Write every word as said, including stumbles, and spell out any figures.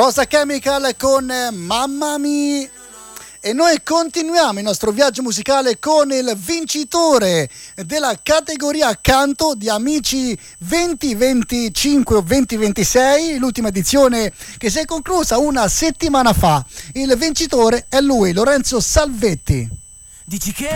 Rosa Chemical con Mamma Mia. E noi continuiamo il nostro viaggio musicale con il vincitore della categoria canto di Amici venti venticinque o venti ventisei, l'ultima edizione che si è conclusa una settimana fa. Il vincitore è lui, Lorenzo Salvetti. Dici che